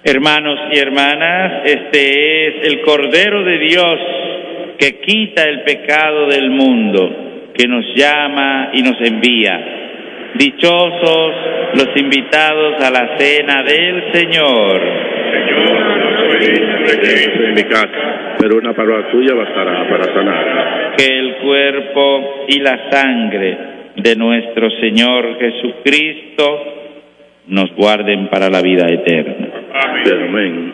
Hermanos y hermanas, este es el Cordero de Dios que quita el pecado del mundo, que nos llama y nos envía. Dichosos los invitados a la cena del Señor. Señor, no soy digno de que entres en mi casa, pero una palabra tuya bastará para sanar. Que el cuerpo y la sangre de nuestro Señor Jesucristo nos guarden para la vida eterna. Amén.